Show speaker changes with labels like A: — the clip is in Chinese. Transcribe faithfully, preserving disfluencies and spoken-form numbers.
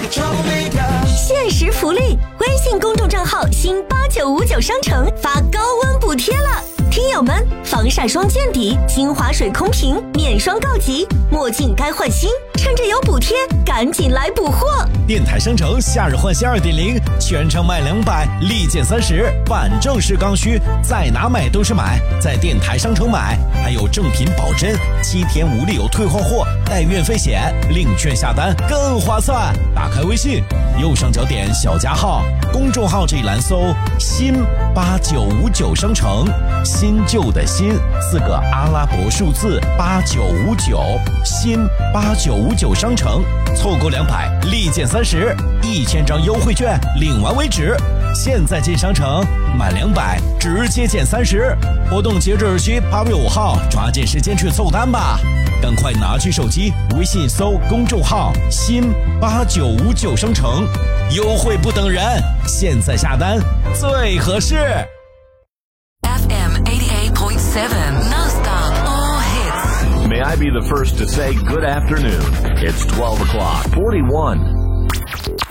A: 限时福利，微信公众账号新八九五九商城发高温补贴了。听友们，防晒霜见底，精华水空瓶面霜告急，墨镜该换新，趁着有补贴，赶紧来补货！
B: 电台商城夏日换新 二点零， 全场买两百，立减三十，反正是刚需，在哪买都是买，在电台商城买，还有正品保真，七天无理由退换货，带运费险，领券下单更划算。打开微信，右上角点小加号，公众号这一栏搜新八九五九商城，新旧的新四个阿拉伯数字八九五九，新八九五九商城，错过两百立减三十，一千张优惠券领完为止。现在进商城满两百直接减三十，活动截止日期八月五号，抓紧时间去凑单吧！赶快拿起手机，微信搜公众号新八九五九商城，优惠不等人，现在下单最合适。
C: F M eighty-eight point seven non-stop all hits.
D: May I be the first to say good afternoon? It's twelve o'clock, forty-one.